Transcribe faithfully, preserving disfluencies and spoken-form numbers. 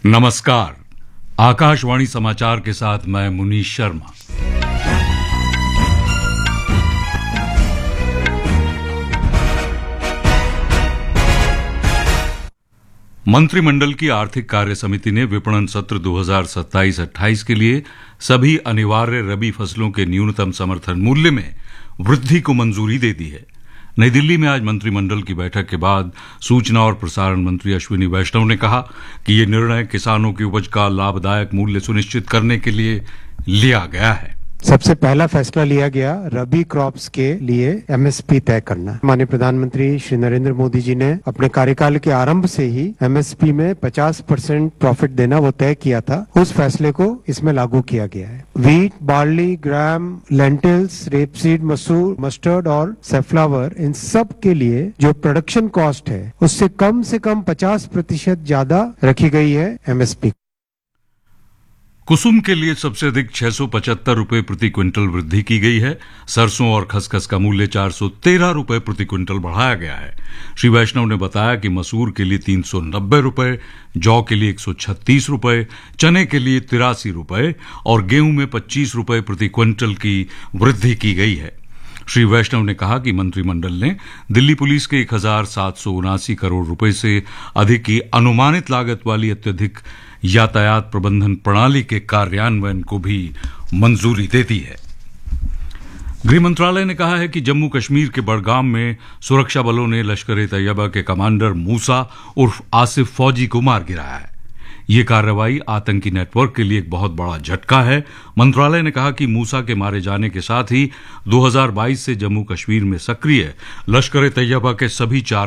नमस्कार। आकाशवाणी समाचार के साथ मैं मुनीश शर्मा। मंत्रिमंडल की आर्थिक कार्य समिति ने विपणन सत्र दो हज़ार सत्ताईस अट्ठाईस के लिए सभी अनिवार्य रबी फसलों के न्यूनतम समर्थन मूल्य में वृद्धि को मंजूरी दे दी है। नई दिल्ली में आज मंत्रिमंडल की बैठक के बाद सूचना और प्रसारण मंत्री अश्विनी वैष्णव ने कहा कि ये निर्णय किसानों की उपज का लाभदायक मूल्य सुनिश्चित करने के लिए लिया गया है। सबसे पहला फैसला लिया गया रबी क्रॉप्स के लिए एमएसपी तय करना। माननीय प्रधानमंत्री श्री नरेंद्र मोदी जी ने अपने कार्यकाल के आरंभ से ही एमएसपी में पचास परसेंट प्रॉफिट देना वो तय किया था। उस फैसले को इसमें लागू किया गया है। व्हीट, बार्ली, ग्राम, लेंटिल्स, रेपसीड, मसूर, मस्टर्ड और सैफ्लावर, इन सब के लिए जो प्रोडक्शन कॉस्ट है उससे कम से कम पचास प्रतिशत ज्यादा रखी गई है एमएसपी। कुसुम के लिए सबसे अधिक छह सौ पचहत्तर रुपए प्रति क्विंटल वृद्धि की गई है। सरसों और खसखस का मूल्य चार सौ तेरह रुपए प्रति क्विंटल बढ़ाया गया है। श्री वैष्णव ने बताया कि मसूर के लिए तीन सौ नब्बे रुपए, जौ के लिए एक सौ छत्तीस रुपए, चने के लिए तिरासी रुपए और गेहूं में पच्चीस रुपए प्रति क्विंटल की वृद्धि की गई है। श्री वैष्णव ने कहा कि मंत्रिमंडल ने दिल्ली पुलिस के एक हजार सात सौ उनासी करोड़ रुपए से अधिक की अनुमानित लागत वाली अत्यधिक यातायात प्रबंधन प्रणाली के कार्यान्वयन को भी मंजूरी दे दी है। गृह मंत्रालय ने कहा है कि जम्मू कश्मीर के बडगाम में सुरक्षा बलों ने लश्कर-ए-तैयबा के कमांडर मूसा उर्फ आसिफ फौजी को मार गिराया है। ये कार्रवाई आतंकी नेटवर्क के लिए एक बहुत बड़ा झटका है। मंत्रालय ने कहा कि मूसा के मारे जाने के साथ ही दो हज़ार बाईस से जम्मू कश्मीर में सक्रिय लश्कर-ए-तैयबा के सभी चार